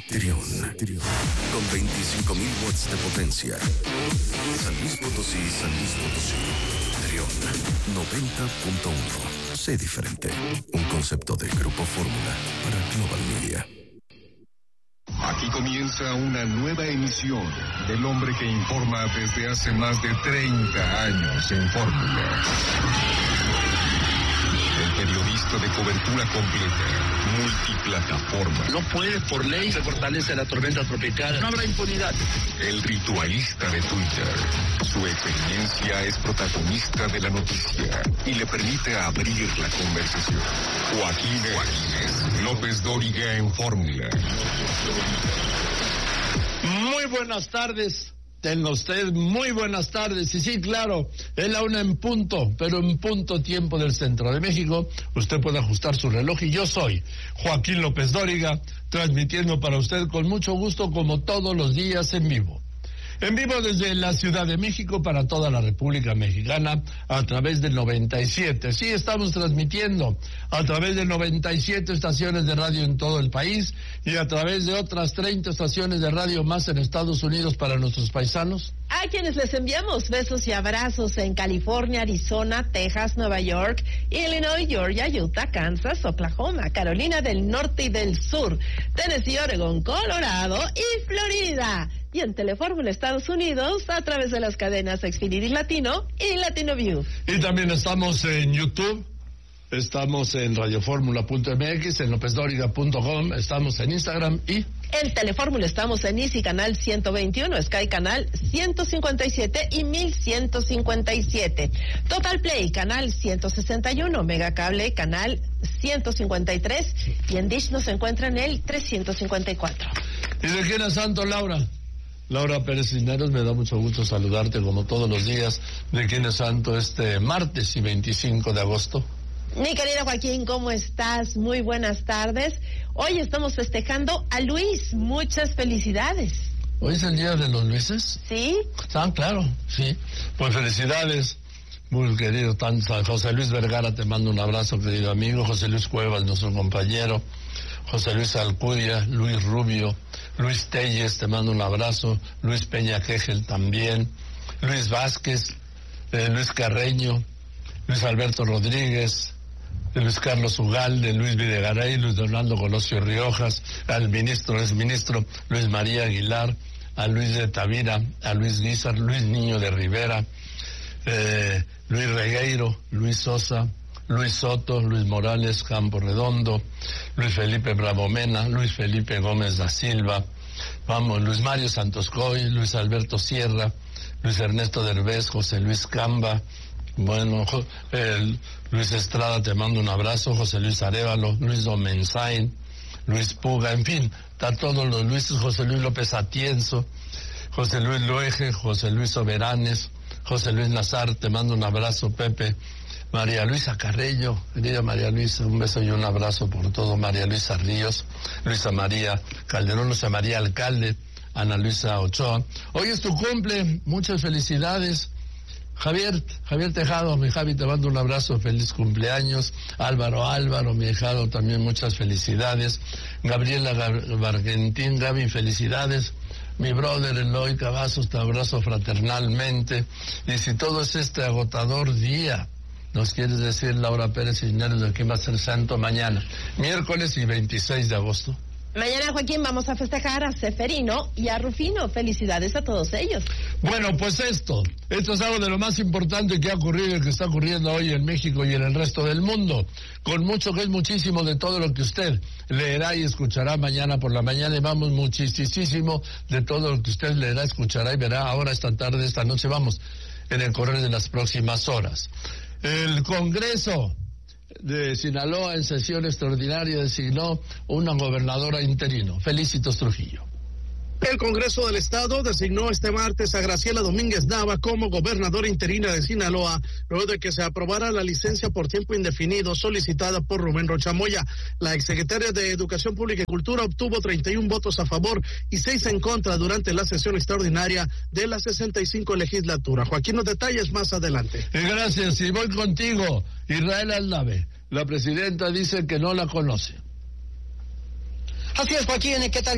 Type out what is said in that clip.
Trión. Con 25,000 watts de potencia. San Luis Potosí. Trión 90.1. Sé diferente. Un concepto de Grupo Fórmula para Global Media. Aquí comienza una nueva emisión del hombre que informa desde hace más de 30 años en Fórmula. El periodista de cobertura completa, multiplataforma. No puede por ley se fortalece la tormenta tropical. No habrá impunidad. El ritualista de Twitter. Su experiencia es protagonista de la noticia y le permite abrir la conversación. Joaquín López Dóriga en Fórmula. Muy buenas tardes. Tenga usted muy buenas tardes. Y sí, claro, es la 1 en punto, pero en punto tiempo del centro de México. Usted puede ajustar su reloj y yo soy Joaquín López Dóriga, transmitiendo para usted con mucho gusto como todos los días en vivo. En vivo desde la Ciudad de México para toda la República Mexicana a través del 97. Sí, estamos transmitiendo a través de 97 estaciones de radio en todo el país y a través de otras 30 estaciones de radio más en Estados Unidos para nuestros paisanos. A quienes les enviamos besos y abrazos en California, Arizona, Texas, Nueva York, Illinois, Georgia, Utah, Kansas, Oklahoma, Carolina del Norte y del Sur, Tennessee, Oregón, Colorado y Florida. Y en Telefórmula Estados Unidos a través de las cadenas Xfinity Latino y Latino View. Y también estamos en YouTube, estamos en radioformula.mx, en lopezdoriga.com, estamos en Instagram y... En Telefórmula estamos en Easy Canal 121, Sky Canal 157 y 1157. Total Play Canal 161, Megacable Canal 153 y en Dish nos encuentra en el 354. ¿Y de quién es santo, Laura? Laura Pérez Cisneros, me da mucho gusto saludarte como todos los días. ¿De quién es santo este martes y 25 de agosto? Mi querido Joaquín, ¿cómo estás? Muy buenas tardes. Hoy estamos festejando a Luis. Muchas felicidades. ¿Hoy es el día de los Luises? Sí. Ah, claro, sí. Pues felicidades, muy querido. Tanto José Luis Vergara, te mando un abrazo, querido amigo. José Luis Cuevas, nuestro compañero. José Luis Alcudia, Luis Rubio, Luis Telles, te mando un abrazo. Luis Peña Quejel también. Luis Vázquez, Luis Carreño, Luis Alberto Rodríguez, Luis Carlos Ugalde, Luis Videgaray, Luis Donaldo Colosio Riojas, al exministro Luis María Aguilar, a Luis de Tavira, a Luis Guizar, Luis Niño de Rivera, Luis Regueiro, Luis Sosa, Luis Soto, Luis Morales Campo Redondo, Luis Felipe Bravomena, Luis Felipe Gómez da Silva, Luis Mario Santos Coy, Luis Alberto Sierra, Luis Ernesto Derbez, José Luis Camba, Luis Estrada, te mando un abrazo, José Luis Arévalo, Luis Domenzain, Luis Puga, en fin, a todos los Luises, José Luis López Atienzo, José Luis Luege, José Luis Soberanes, José Luis Nazar, te mando un abrazo, Pepe, María Luisa Carreño, querida María Luisa, un beso y un abrazo por todo, María Luisa Ríos, Luisa María Calderón, Luisa María Alcalde, Ana Luisa Ochoa. Hoy es tu cumple, muchas felicidades. Javier Tejado, mi Javi, te mando un abrazo, feliz cumpleaños. Álvaro, mi hijado, también muchas felicidades. Gabriela Bargentín, Gaby, felicidades. Mi brother Eloy Cavazos, te abrazo fraternalmente. Y si todo es este agotador día, ¿nos quieres decir, Laura Pérez Cisneros, de quién va a ser santo mañana? Miércoles y 26 de agosto. Mañana, Joaquín, vamos a festejar a Seferino y a Rufino. Felicidades a todos ellos. Bueno, pues esto es algo de lo más importante que ha ocurrido y que está ocurriendo hoy en México y en el resto del mundo. Con mucho que es muchísimo de todo lo que usted leerá y escuchará mañana por la mañana. Y vamos muchísimo de todo lo que usted leerá, escuchará y verá ahora, esta tarde, esta noche. Vamos en el correr de las próximas horas. El Congreso de Sinaloa en sesión extraordinaria designó una gobernadora interino. Felicitos Trujillo. El Congreso del Estado designó este martes a Graciela Domínguez Nava como gobernadora interina de Sinaloa, luego de que se aprobara la licencia por tiempo indefinido solicitada por Rubén Rocha Moya. La exsecretaria de Educación Pública y Cultura obtuvo 31 votos a favor y 6 en contra durante la sesión extraordinaria de la 65 legislatura. Joaquín, los detalles más adelante. Gracias, y voy contigo. Israel Aldave, la presidenta dice que no la conoce. Así es, Joaquín, ¿qué tal?